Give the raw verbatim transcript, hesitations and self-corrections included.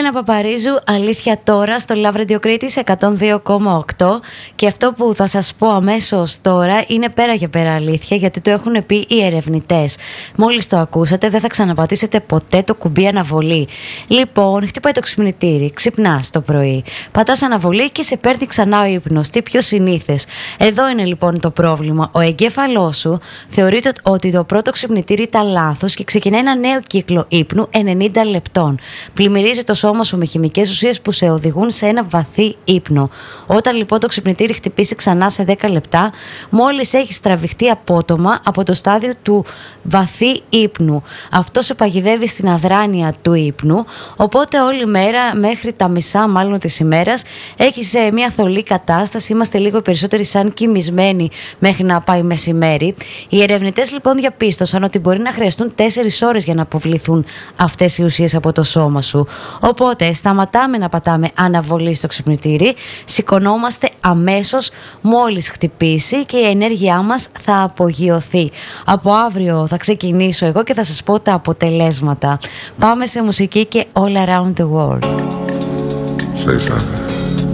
Έλενα Παπαρίζου, αλήθεια τώρα στο Love Radio Crete εκατόν δύο κόμμα οκτώ. Και αυτό που θα σας πω αμέσως τώρα είναι πέρα και πέρα αλήθεια, γιατί το έχουν πει οι ερευνητές. Μόλις το ακούσατε, δεν θα ξαναπατήσετε ποτέ το κουμπί αναβολή. Λοιπόν, χτυπάει το ξυπνητήρι, ξυπνάς το πρωί, πατάς αναβολή και σε παίρνει ξανά ο ύπνος. Τι πιο συνήθες. Εδώ είναι λοιπόν το πρόβλημα. Ο εγκέφαλός σου θεωρείται ότι το πρώτο ξυπνητήρι ήταν λάθος και ξεκινάει ένα νέο κύκλο ύπνου ενενήντα λεπτών. Πλημμυρίζει το σώμα σου με χημικές ουσίες που σε οδηγούν σε ένα βαθύ ύπνο. Όταν λοιπόν το ξυπνητήρι χτυπήσει ξανά σε δέκα λεπτά, μόλις έχεις τραβηχτεί απότομα από το στάδιο του βαθύ ύπνου. Αυτό σε παγιδεύει στην αδράνεια του ύπνου, οπότε όλη μέρα μέχρι τα μισά μάλλον της ημέρας έχεις μια θολή κατάσταση, είμαστε λίγο περισσότεροι σαν κοιμισμένοι μέχρι να πάει μεσημέρι. Οι ερευνητές λοιπόν διαπίστωσαν ότι μπορεί να χρειαστούν τέσσερις ώρες για να αποβληθούν αυτές οι ουσίες από το σώμα σου. Οπότε σταματάμε να πατάμε αναβολή στο ξυπνητήρι, σηκωνόμαστε αμέσως μόλις χτυπήσει και η ενέργειά μας θα απογειωθεί. Από αύριο θα ξεκινήσω εγώ και θα σας πω τα αποτελέσματα. Πάμε σε μουσική και All Around the World. Say something.